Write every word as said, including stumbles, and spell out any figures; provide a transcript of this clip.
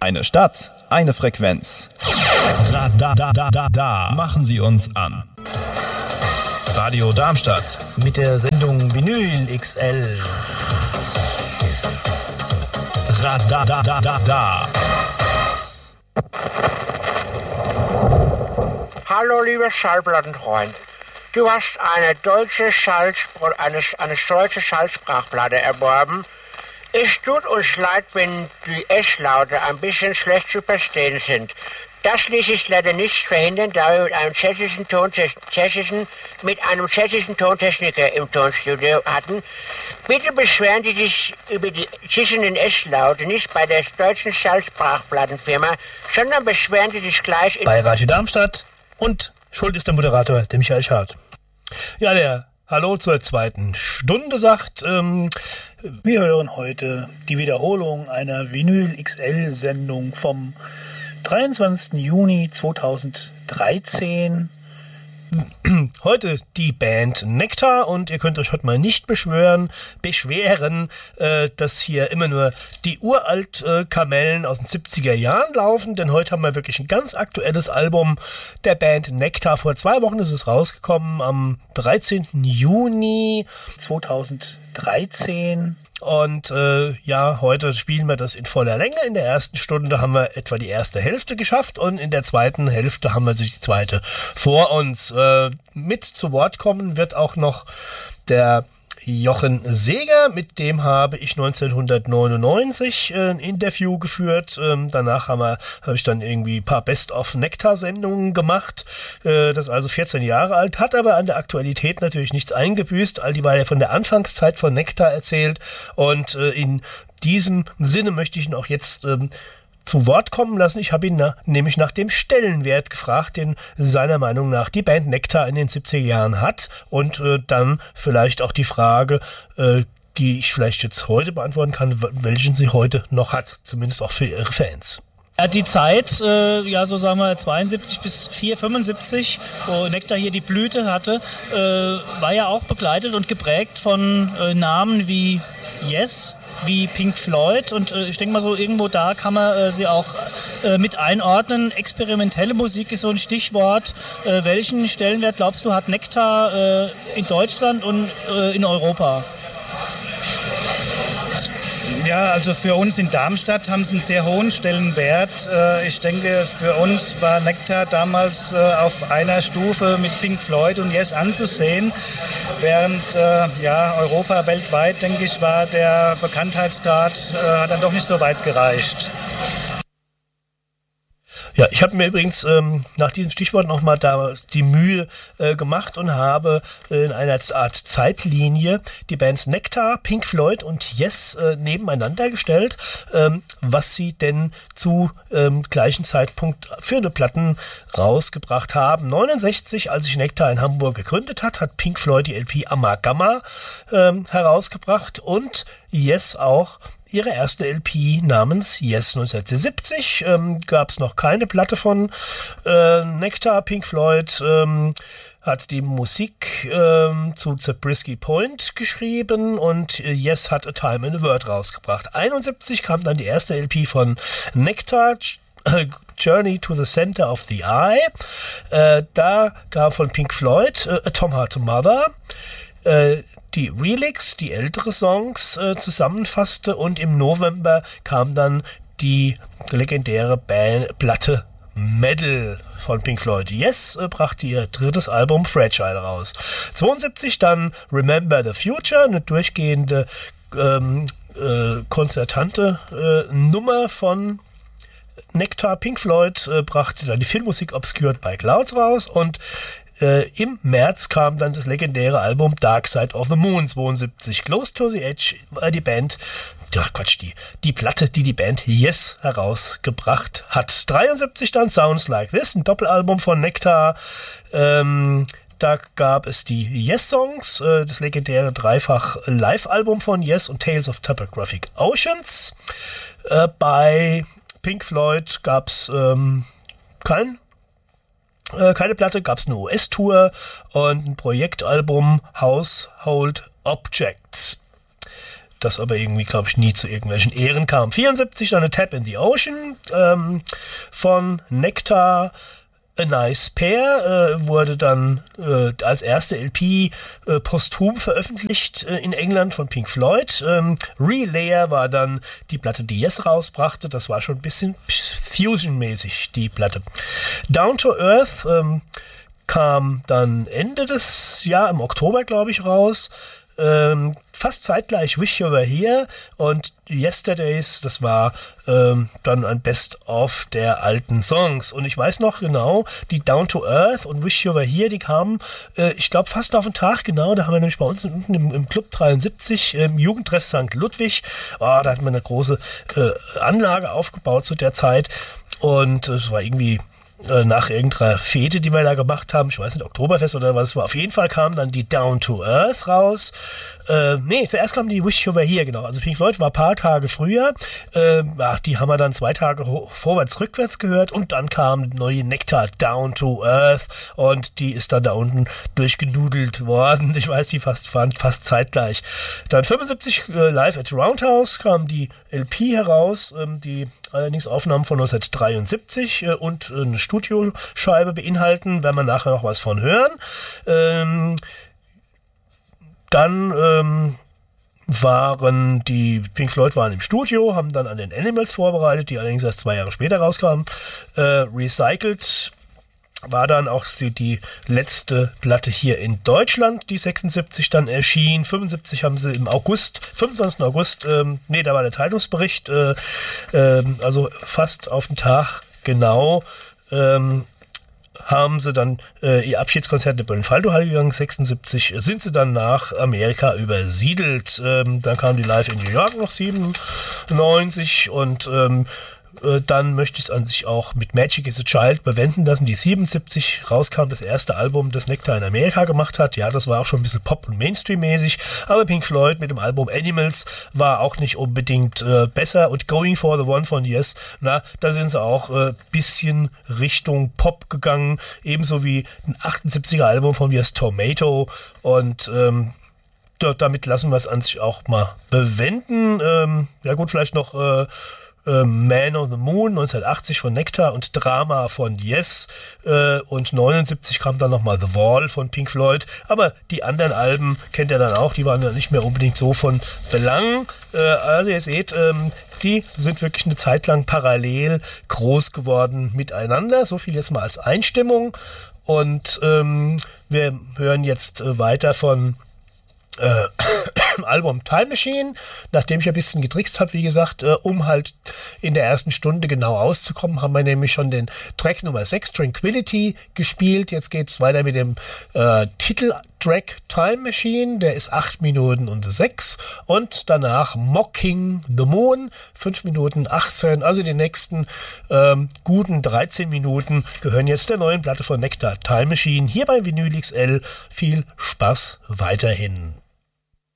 Eine Stadt, eine Frequenz. Radadadada. Machen Sie uns an. Radio Darmstadt. Mit der Sendung Vinyl X L. Radadadada. Hallo, lieber Schallplattenfreund. Du hast eine deutsche Schallspr- eine, eine deutsche Schallsprachplatte erworben. Es tut uns leid, wenn die S-Laute ein bisschen schlecht zu verstehen sind. Das ließ sich leider nicht verhindern, da wir mit einem tschechischen, Tontech- tschechischen, mit einem tschechischen Tontechniker im Tonstudio hatten. Bitte beschweren Sie sich über die zischenden S-Laute nicht bei der deutschen Schallsprachplattenfirma, sondern beschweren Sie sich gleich in Bei Radio Darmstadt. Und schuld ist der Moderator, der Michael Schad. Ja, der Hallo zur zweiten Stunde sagt, ähm, wir hören heute die Wiederholung einer Vinyl X L-Sendung vom dreiundzwanzigsten Juni zweitausenddreizehn. Heute die Band Nektar und ihr könnt euch heute mal nicht beschweren, beschweren, äh, dass hier immer nur die Uralt-Kamellen aus den siebziger Jahren laufen, denn heute haben wir wirklich ein ganz aktuelles Album der Band Nektar. Vor zwei Wochen ist es rausgekommen, am dreizehnten Juni zweitausenddreizehn. Und äh, ja, heute spielen wir das in voller Länge. In der ersten Stunde haben wir etwa die erste Hälfte geschafft und in der zweiten Hälfte haben wir die zweite vor uns. Äh, mit zu Wort kommen wird auch noch der Jochen Seeger, mit dem habe ich neunzehnhundertneunundneunzig äh, ein Interview geführt. Ähm, danach haben wir, habe ich dann irgendwie ein paar Best-of-Nektar-Sendungen gemacht. Äh, das ist also vierzehn Jahre alt, hat aber an der Aktualität natürlich nichts eingebüßt. All die war ja von der Anfangszeit von Nektar erzählt und äh, in diesem Sinne möchte ich ihn auch jetzt ähm, zu Wort kommen lassen. Ich habe ihn na, nämlich nach dem Stellenwert gefragt, den seiner Meinung nach die Band Nektar in den siebziger Jahren hat und äh, dann vielleicht auch die Frage, äh, die ich vielleicht jetzt heute beantworten kann, welchen sie heute noch hat, zumindest auch für ihre Fans. Die Zeit, äh, ja so sagen wir zweiundsiebzig bis vierhundertfünfundsiebzig, wo Nektar hier die Blüte hatte, äh, war ja auch begleitet und geprägt von äh, Namen wie Yes, wie Pink Floyd und äh, ich denke mal so irgendwo da kann man äh, sie auch äh, mit einordnen. Experimentelle Musik ist so ein Stichwort. Äh, welchen Stellenwert glaubst du hat Nektar äh, in Deutschland und äh, in Europa? Ja, also für uns in Darmstadt haben sie einen sehr hohen Stellenwert. Ich denke, für uns war Nektar damals auf einer Stufe mit Pink Floyd und Yes anzusehen, während ja, Europa weltweit, denke ich, war der Bekanntheitsgrad hat dann doch nicht so weit gereicht. Ja, ich habe mir übrigens ähm, nach diesem Stichwort nochmal da die Mühe äh, gemacht und habe äh, in einer Art Zeitlinie die Bands Nektar, Pink Floyd und Yes äh, nebeneinander gestellt, ähm, was sie denn zu ähm, gleichen Zeitpunkt für eine Platten rausgebracht haben. neunundsechzig, als sich Nektar in Hamburg gegründet hat, hat Pink Floyd die L P Amalgama ähm, herausgebracht und Yes auch ihre erste L P namens Yes. neunzehnhundertsiebzig ähm, gab es noch keine Platte von äh, Nektar. Pink Floyd ähm, hat die Musik ähm, zu Zabriskie Point geschrieben und äh, Yes hat A Time in the World rausgebracht. einundsiebzig kam dann die erste L P von Nektar, äh, Journey to the Center of the Eye. Äh, da gab von Pink Floyd äh, A Tom Heart Mother, äh, die Relics, die ältere Songs äh, zusammenfasste und im November kam dann die legendäre Band, Platte Metal von Pink Floyd. Yes äh, brachte ihr drittes Album Fragile raus. zweiundsiebzig dann Remember the Future, eine durchgehende ähm, äh, konzertante äh, Nummer von Nektar. Pink Floyd äh, brachte dann die Filmmusik Obscured by Clouds raus und Äh, im März kam dann das legendäre Album Dark Side of the Moon. zweiundsiebzig. Close to the Edge war die Band, ach Quatsch, die, die Platte, die die Band Yes herausgebracht hat. dreiundsiebzig dann Sounds Like This, ein Doppelalbum von Nektar. Ähm, da gab es die Yes-Songs, äh, das legendäre Dreifach-Live-Album von Yes und Tales of Topographic Oceans. Äh, bei Pink Floyd gab es ähm, kein Keine Platte, gab es eine U S-Tour und ein Projektalbum Household Objects. das aber irgendwie, glaube ich, nie zu irgendwelchen Ehren kam. vierundsiebzig dann eine Tap in the Ocean ähm, von Nectar. A Nice Pair äh, wurde dann äh, als erste L P äh, posthum veröffentlicht äh, in England von Pink Floyd. Ähm, Relayer war dann die Platte, die Yes rausbrachte. Das war schon ein bisschen Fusion-mäßig, die Platte. Down to Earth ähm, kam dann Ende des Jahres, im Oktober, glaube ich, raus. Ähm, fast zeitgleich Wish You Were Here und Yesterdays, das war ähm, dann ein Best-of der alten Songs. Und ich weiß noch genau, die Down to Earth und Wish You Were Here, die kamen, äh, ich glaube, fast auf den Tag genau. Da haben wir nämlich bei uns unten im, im Club dreiundsiebzig, im Jugendtreff Sankt Ludwig, oh, da hatten wir eine große äh, Anlage aufgebaut zu der Zeit. Und es war irgendwie nach irgendeiner Fete, die wir da gemacht haben, ich weiß nicht, Oktoberfest oder was es war, auf jeden Fall kam dann die Down to Earth raus. Äh, nee, zuerst kam die Wish You Were Here, genau. Also Pink Floyd war ein paar Tage früher. Äh, ach, die haben wir dann zwei Tage ho- vorwärts, rückwärts gehört und dann kam die neue Nectar Down to Earth und die ist dann da unten durchgenudelt worden. Ich weiß, die fast, fast zeitgleich. Dann fünfundsiebzig äh, Live at Roundhouse kam die L P heraus, ähm, die allerdings Aufnahmen von neunzehnhundertdreiundsiebzig äh, und äh, eine Studioscheibe beinhalten, werden wir nachher noch was von hören. Ähm, dann ähm, waren die Pink Floyd waren im Studio, haben dann an den Animals vorbereitet, die allerdings erst zwei Jahre später rauskamen. Äh, Recycled war dann auch die, die letzte Platte hier in Deutschland, die sechsundsiebzig dann erschien. fünfundsiebzig haben sie im August, fünfundzwanzigsten August, ähm, nee, da war der Zeitungsbericht, äh, äh, also fast auf den Tag genau, ähm, haben sie dann äh, ihr Abschiedskonzert in Böllenfaldo-Halle gegangen. sechsundsiebzig sind sie dann nach Amerika übersiedelt. Ähm, dann kam die Live in New York noch siebenundneunzig und ähm, dann möchte ich es an sich auch mit Magic is a Child bewenden lassen, die siebenundsiebzig rauskam, das erste Album, das Nectar in Amerika gemacht hat. Ja, das war auch schon ein bisschen Pop- und Mainstream-mäßig, aber Pink Floyd mit dem Album Animals war auch nicht unbedingt äh, besser und Going for the One von Yes, na, da sind sie auch ein äh, bisschen Richtung Pop gegangen, ebenso wie ein achtundsiebziger Album von Yes, Tomato und ähm, damit lassen wir es an sich auch mal bewenden. Ähm, ja gut, vielleicht noch äh, Man on the Moon neunzehnhundertachtzig von Nectar und Drama von Yes äh, und neunundsiebzig kam dann nochmal The Wall von Pink Floyd, aber die anderen Alben kennt ihr dann auch, die waren ja nicht mehr unbedingt so von Belang. Äh, also ihr seht, ähm, die sind wirklich eine Zeit lang parallel groß geworden miteinander, so viel jetzt mal als Einstimmung und ähm, wir hören jetzt äh, weiter von Äh, Album Time Machine, nachdem ich ein bisschen getrickst habe, wie gesagt, äh, um halt in der ersten Stunde genau auszukommen, haben wir nämlich schon den Track Nummer sechs, Tranquility, gespielt. Jetzt geht es weiter mit dem äh, Titeltrack Time Machine, der ist acht Minuten und sechs und danach Mocking the Moon, fünf Minuten achtzehn, also die nächsten ähm, guten dreizehn Minuten gehören jetzt der neuen Platte von Nectar Time Machine, hier bei Vinyl X L. Viel Spaß weiterhin.